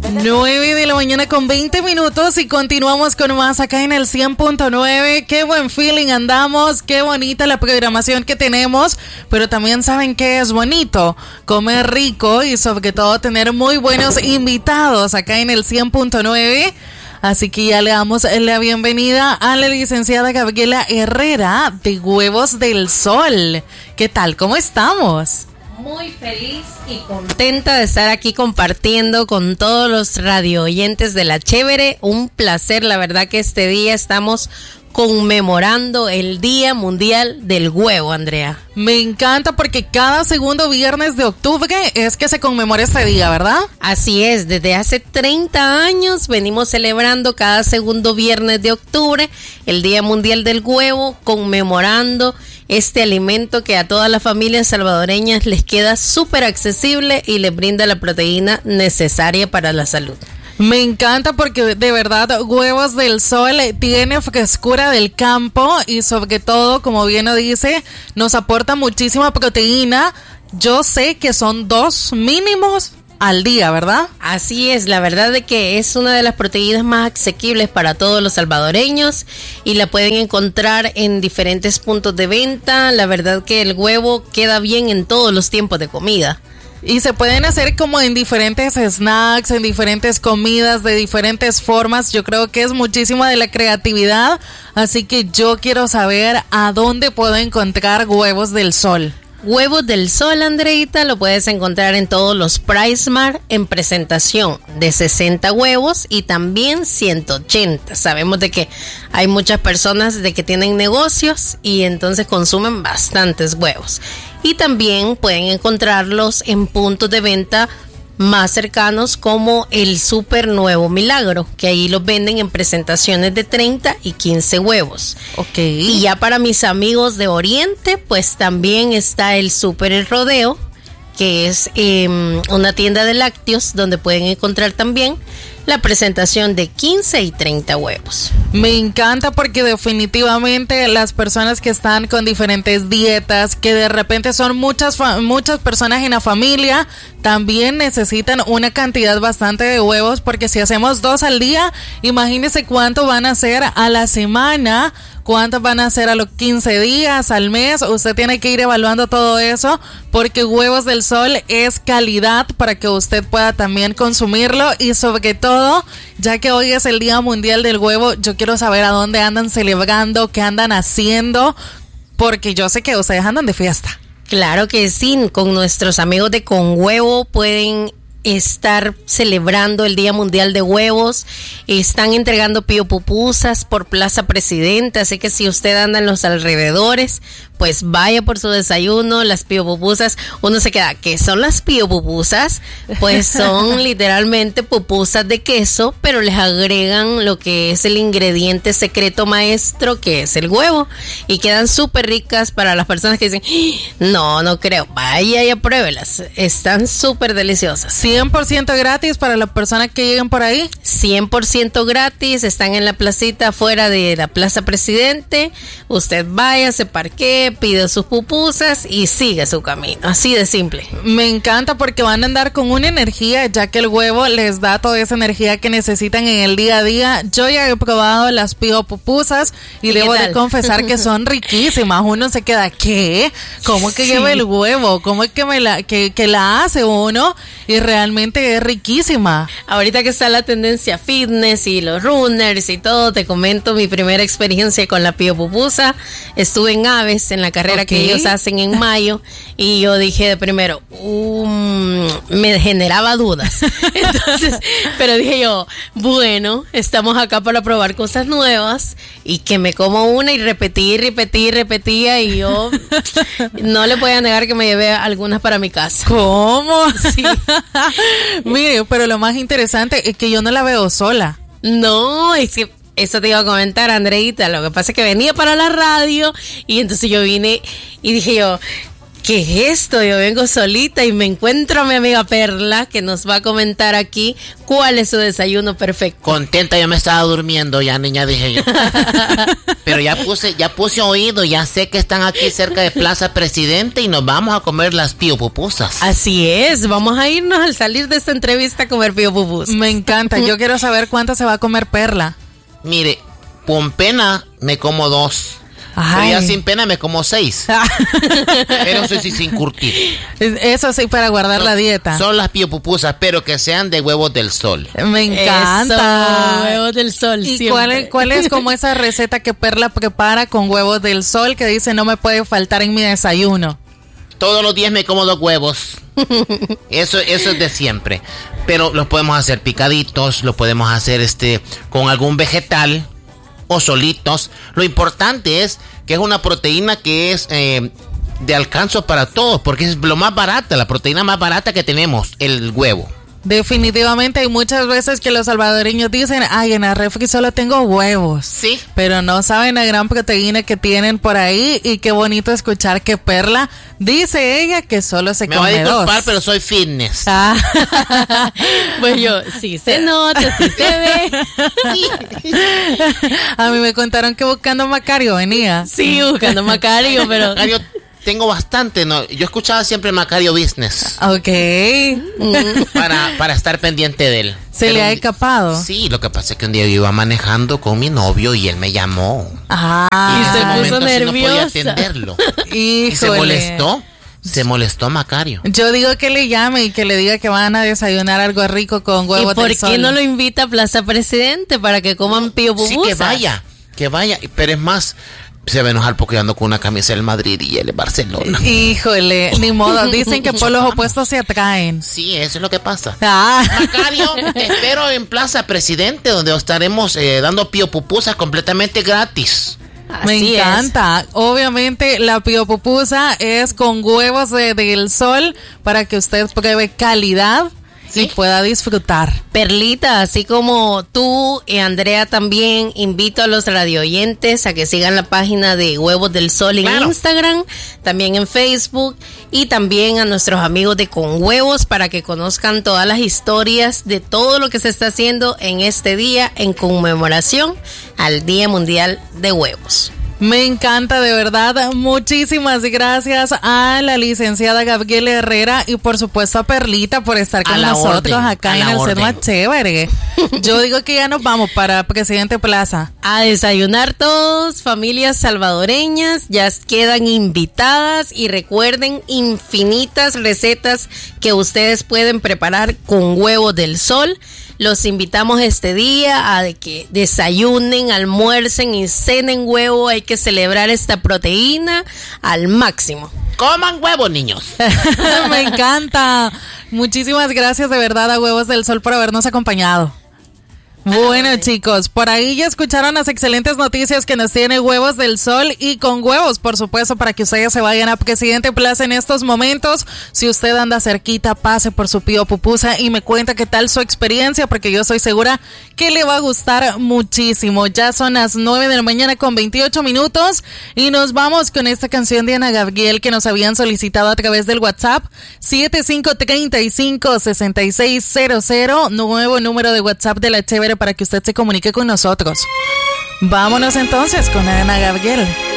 9 de la mañana con 20 minutos y continuamos con más acá en el 100.9. Qué buen feeling andamos, qué bonita la programación que tenemos, pero también saben que es bonito comer rico y sobre todo tener muy buenos invitados acá en el 100.9. Así que ya le damos la bienvenida a la licenciada Gabriela Herrera de Huevos del Sol. ¿Qué tal? ¿Cómo estamos? Muy feliz y contenta de estar aquí compartiendo con todos los radio oyentes de La Chévere. Un placer, la verdad que este día estamos conmemorando el Día Mundial del Huevo, Andrea. Me encanta porque cada segundo viernes de octubre es que se conmemora este día, ¿verdad? Así es, desde hace 30 años venimos celebrando cada segundo viernes de octubre el Día Mundial del Huevo, conmemorando este alimento que a todas las familias salvadoreñas les queda súper accesible y les brinda la proteína necesaria para la salud. Me encanta porque de verdad Huevos del Sol tiene frescura del campo y sobre todo, como bien lo dice, nos aporta muchísima proteína. Yo sé que son 2 mínimos al día, ¿verdad? Así es, la verdad de que es una de las proteínas más asequibles para todos los salvadoreños y la pueden encontrar en diferentes puntos de venta. La verdad que el huevo queda bien en todos los tiempos de comida. Y se pueden hacer como en diferentes snacks, en diferentes comidas, de diferentes formas. Yo creo que es muchísimo de la creatividad. Así que yo quiero saber a dónde puedo encontrar Huevos del Sol. Huevos del Sol, Andreita, lo puedes encontrar en todos los PriceMart en presentación de 60 huevos y también 180. Sabemos de que hay muchas personas de que tienen negocios y entonces consumen bastantes huevos. Y también pueden encontrarlos en puntos de venta más cercanos como el Super Nuevo Milagro, que ahí los venden en presentaciones de 30 y 15 huevos. Ok. Y ya para mis amigos de Oriente, pues también está el Super El Rodeo, que es una tienda de lácteos donde pueden encontrar también la presentación de 15 y 30 huevos. Me encanta porque definitivamente las personas que están con diferentes dietas, que de repente son muchas personas en la familia, también necesitan una cantidad bastante de huevos, porque si hacemos 2 al día, imagínense cuánto van a hacer a la semana, cuántos van a hacer a los 15 días, al mes. Usted tiene que ir evaluando todo eso porque Huevos del Sol es calidad para que usted pueda también consumirlo y sobre todo, ya que hoy es el Día Mundial del Huevo, yo quiero saber a dónde andan celebrando, qué andan haciendo, porque yo sé que ustedes andan de fiesta. Claro que sí, con nuestros amigos de Con Huevo pueden estar celebrando el Día Mundial de Huevos. Están entregando pío pupusas por Plaza Presidente, así que si usted anda en los alrededores, pues vaya por su desayuno. Las pío pupusas, uno se queda, ¿qué son las pío pupusas? Pues son literalmente pupusas de queso, pero les agregan lo que es el ingrediente secreto maestro, que es el huevo, y quedan súper ricas para las personas que dicen, no creo, vaya y apruébelas, están súper deliciosas. 100% gratis para las personas que lleguen por ahí. 100% gratis, están en la placita afuera de la Plaza Presidente. Usted vaya, se parquee, pide sus pupusas y sigue su camino, así de simple. Me encanta porque van a andar con una energía, ya que el huevo les da toda esa energía que necesitan en el día a día. Yo ya he probado las pío pupusas y debo de confesar que son riquísimas. Uno se queda, ¿qué? ¿Cómo que lleva el huevo? ¿Cómo es que la hace uno? Y realmente es riquísima. Ahorita que está la tendencia fitness y los runners y todo, te comento mi primera experiencia con la pío pupusa. Estuve en Aves, en la carrera que ellos hacen en mayo, y yo dije de primero, me generaba dudas. Entonces, pero dije yo, bueno, estamos acá para probar cosas nuevas, y que me como una y repetía, y yo no le podía negar que me llevé algunas para mi casa. ¿Cómo? Sí. Mire, pero lo más interesante es que yo no la veo sola. No, es que eso te iba a comentar, Andreita. Lo que pasa es que venía para la radio y entonces yo vine y dije yo, ¿qué es esto? Yo vengo solita y me encuentro a mi amiga Perla, que nos va a comentar aquí cuál es su desayuno perfecto. Contenta, yo me estaba durmiendo ya, niña, dije yo. Pero ya puse oído, ya sé que están aquí cerca de Plaza Presidente y nos vamos a comer las piopupusas. Así es, vamos a irnos al salir de esta entrevista a comer piopupusas. Me encanta, yo quiero saber cuánto se va a comer Perla. Mire, con pena me como 2. Ay. Pero ya sin pena me como 6. Pero eso sí sin curtir. Eso sí, para guardar la dieta. Son las piopupusas, pero que sean de huevos del sol. Me encanta. Eso, huevos del sol. ¿Y siempre. cuál es como esa receta que Perla prepara con huevos del sol que dice no me puede faltar en mi desayuno? Todos los días me como 2 huevos. Eso es de siempre. Pero los podemos hacer picaditos, lo podemos hacer con algún vegetal o solitos. Lo importante es que es una proteína que es de alcance para todos, porque es lo más barata, la proteína más barata que tenemos, el huevo. Definitivamente hay muchas veces que los salvadoreños dicen, ay, en la refri solo tengo huevos. Sí. Pero no saben la gran proteína que tienen por ahí y qué bonito escuchar que Perla, dice ella, que solo se come 2. Me voy a disculpar, pero soy fitness. Pues yo, sí se nota, sí se ve. A mí me contaron que buscando Macario venía. Sí, buscando Macario, pero... Macario tengo bastante, ¿no? Yo escuchaba siempre Macario Business. Ok. Para estar pendiente de él. ¿Se le ha escapado? Sí, lo que pasa es que un día yo iba manejando con mi novio y él me llamó. Ah. Y en se ese puso momento sí no podía nerviosa. atenderlo. Híjole. Y se molestó Macario. Yo digo que le llame y que le diga que van a desayunar algo rico con huevos del sol. ¿Y por qué no lo invita a Plaza Presidente para que coman piopupusas? Sí, que vaya. Pero es más, se va a enojar porque yo ando con una camisa del Madrid y él es Barcelona. Híjole, ni modo. Dicen que por los opuestos se atraen. Sí, eso es lo que pasa. Ah. Macario, te espero en Plaza Presidente, donde estaremos dando piopupusas completamente gratis. Me Así encanta. Obviamente la piopupusa es con huevos del sol para que usted pruebe calidad y pueda disfrutar. Perlita, así como tú y Andrea también, invito a los radioyentes a que sigan la página de Huevos del Sol en Instagram, también en Facebook, y también a nuestros amigos de Con Huevos para que conozcan todas las historias de todo lo que se está haciendo en este día en conmemoración al Día Mundial de Huevos. Me encanta, de verdad. Muchísimas gracias a la licenciada Gabriela Herrera y por supuesto a Perlita por estar con nosotros acá en el set más chévere. Yo digo que ya nos vamos para Presidente Plaza. A desayunar todos, familias salvadoreñas, ya quedan invitadas y recuerden infinitas recetas que ustedes pueden preparar con huevos del sol. Los invitamos este día a que desayunen, almuercen y cenen huevo. Hay que celebrar esta proteína al máximo. ¡Coman huevos, niños! Me encanta. Muchísimas gracias de verdad a Huevos del Sol por habernos acompañado. Bueno, chicos, por ahí ya escucharon las excelentes noticias que nos tiene Huevos del Sol y Con Huevos, por supuesto, para que ustedes se vayan a Presidente Plaza en estos momentos. Si usted anda cerquita, pase por su piopupusa y me cuenta qué tal su experiencia, porque yo estoy segura que le va a gustar muchísimo. Ya son las 9 de la mañana con 28 minutos y nos vamos con esta canción de Ana Gabriel que nos habían solicitado a través del WhatsApp 7535-6600, nuevo número de WhatsApp de la Chévere para que usted se comunique con nosotros. Vámonos entonces con Ana Gabriel.